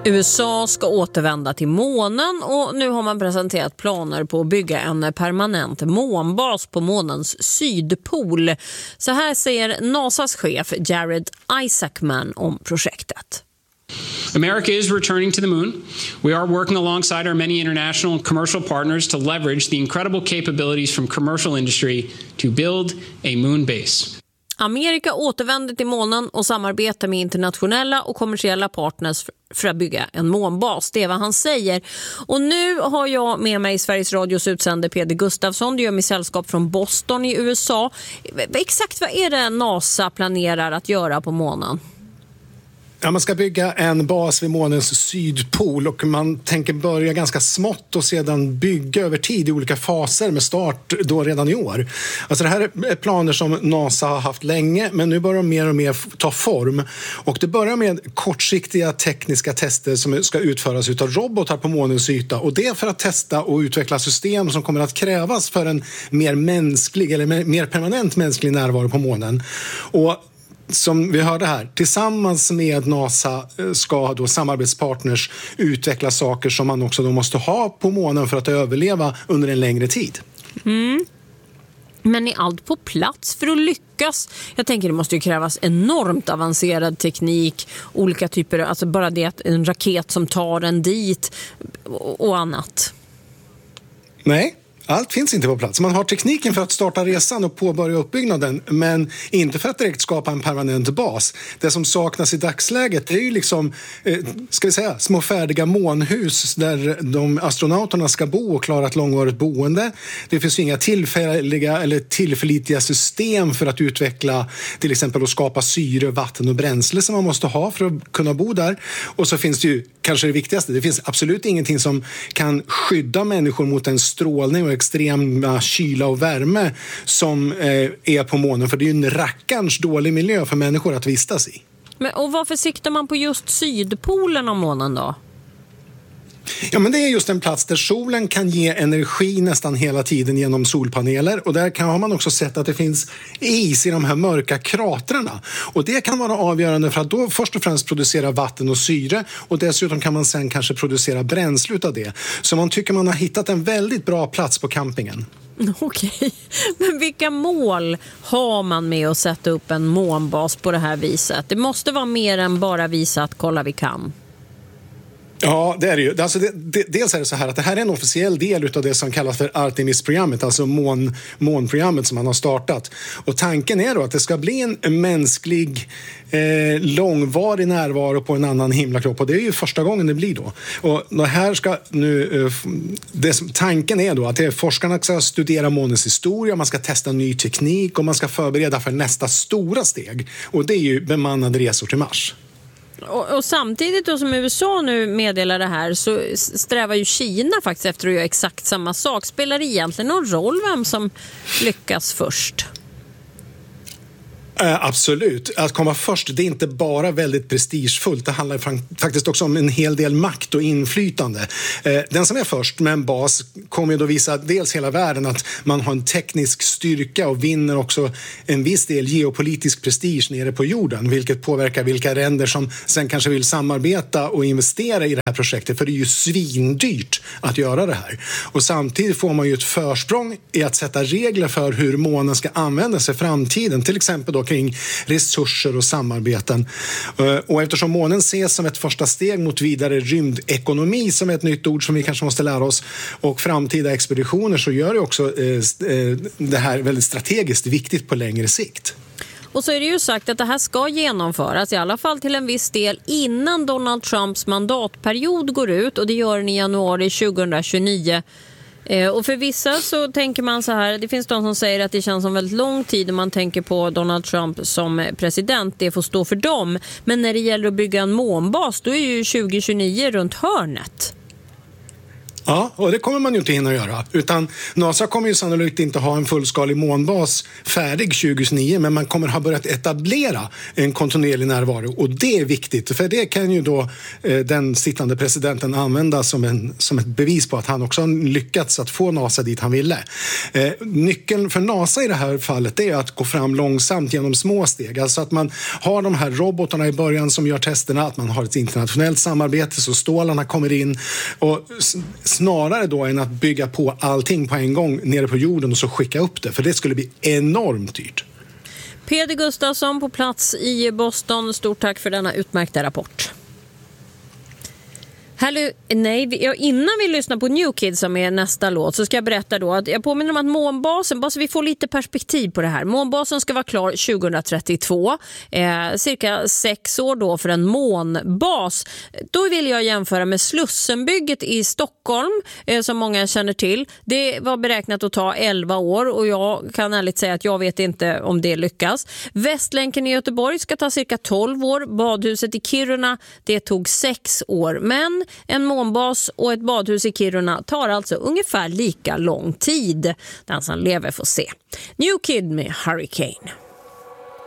USA ska återvända till månen och nu har man presenterat planer på att bygga en permanent månbas på månens sydpol. Så här säger NASAs chef Jared Isaacman om projektet. America is returning to the moon. We are working alongside our many international and commercial partners to leverage the incredible capabilities from commercial industry to build a moon base. Amerika återvänder till månen och samarbetar med internationella och kommersiella partners för att bygga en månbas. Det är vad han säger. Och nu har jag med mig Sveriges Radios utsände Peder Gustafsson. Det gör mig sällskap från Boston i USA. Exakt vad är det NASA planerar att göra på månen? Ja, man ska bygga en bas vid månens sydpol och man tänker börja ganska smått och sedan bygga över tid i olika faser med start då redan i år. Alltså det här är planer som NASA har haft länge, men nu börjar de mer och mer ta form. Och det börjar med kortsiktiga tekniska tester som ska utföras utav robotar på månens yta, och det är för att testa och utveckla system som kommer att krävas för en mer mänsklig eller mer permanent mänsklig närvaro på månen. Och som vi hörde här, tillsammans med NASA ska då samarbetspartners utveckla saker som man också då måste ha på månen för att överleva under en längre tid. Men är allt på plats för att lyckas? Jag tänker det måste ju krävas enormt avancerad teknik, olika typer, alltså bara det att en raket som tar en dit och annat. Nej. Allt finns inte på plats. Man har tekniken för att starta resan och påbörja uppbyggnaden, men inte för att direkt skapa en permanent bas. Det som saknas i dagsläget är ju liksom, ska vi säga, små färdiga månhus där de astronauterna ska bo och klara ett långvarigt boende. Det finns ju inga tillfälliga eller tillförlitliga system för att utveckla till exempel och skapa syre, vatten och bränsle som man måste ha för att kunna bo där. Och så finns det ju, kanske det viktigaste, det finns absolut ingenting som kan skydda människor mot en strålning och extrema kyla och värme som är på månen, för det är ju en rackarns dålig miljö för människor att vistas i. Men, och varför siktar man på just sydpolen av månen då? Ja, men det är just en plats där solen kan ge energi nästan hela tiden genom solpaneler, och där har man också sett att det finns is i de här mörka kratrarna, och det kan vara avgörande för att då först och främst producera vatten och syre, och dessutom kan man sen kanske producera bränsle utav det. Så man tycker man har hittat en väldigt bra plats på campingen. Okej, men vilka mål har man med att sätta upp en månbas på det här viset? Det måste vara mer än bara visa att kolla vi kan. Ja, det är det ju. Alltså dels är det så här att det här är en officiell del av det som kallas för Artemis-programmet, alltså månprogrammet som man har startat. Och tanken är då att det ska bli en mänsklig långvarig närvaro på en annan himlakropp, och det är ju första gången det blir då. Och det här ska nu, tanken är då att forskarna ska studera månens historia, man ska testa ny teknik och man ska förbereda för nästa stora steg. Och det är ju bemannade resor till Mars. Och samtidigt då som USA nu meddelar det här så strävar ju Kina faktiskt efter att göra exakt samma sak. Spelar det egentligen någon roll vem som lyckas först? Absolut. Att komma först, det är inte bara väldigt prestigefullt. Det handlar faktiskt också om en hel del makt och inflytande. Den som är först med en bas kommer ju då visa dels hela världen att man har en teknisk styrka och vinner också en viss del geopolitisk prestige nere på jorden, vilket påverkar vilka länder som sen kanske vill samarbeta och investera i det här projektet, för det är ju svindyrt att göra det här. Och samtidigt får man ju ett försprång i att sätta regler för hur månen ska användas i framtiden, till exempel då kring resurser och samarbeten. Och eftersom månen ses som ett första steg mot vidare rymdekonomi, som är ett nytt ord som vi kanske måste lära oss, och framtida expeditioner, så gör det också det här väldigt strategiskt viktigt på längre sikt. Och så är det ju sagt att det här ska genomföras i alla fall till en viss del innan Donald Trumps mandatperiod går ut, och det gör den i januari 2029. Och för vissa så tänker man så här, det finns de som säger att det känns som väldigt lång tid när man tänker på Donald Trump som president, det får stå för dem. Men när det gäller att bygga en månbas, då är ju 2029 runt hörnet. Ja, och det kommer man ju inte hinna göra. Utan NASA kommer ju sannolikt inte ha en fullskalig månbas färdig 2029, men man kommer ha börjat etablera en kontinuerlig närvaro. Och det är viktigt, för det kan ju då den sittande presidenten använda som ett bevis på att han också har lyckats att få NASA dit han ville. Nyckeln för NASA i det här fallet är att gå fram långsamt genom små steg. Alltså att man har de här robotarna i början som gör testerna, att man har ett internationellt samarbete så stålarna kommer in, och snarare då än att bygga på allting på en gång nere på jorden och så skicka upp det, för det skulle bli enormt dyrt. Peder Gustafsson på plats i Boston, stort tack för denna utmärkta rapport. Innan vi lyssnar på New Kids som är nästa låt, så ska jag berätta då att jag påminner om att månbasen, bara så vi får lite perspektiv på det här. Månbasen ska vara klar 2032, cirka 6 år då för en månbas. Då vill jag jämföra med Slussenbygget i Stockholm, som många känner till. Det var beräknat att ta 11 år och jag kan ärligt säga att jag vet inte om det lyckas. Västlänken i Göteborg ska ta cirka 12 år. Badhuset i Kiruna, det tog 6 år. Men en månbas och ett badhus i Kiruna tar alltså ungefär lika lång tid. Den som lever får se. New Kid med Hurricane.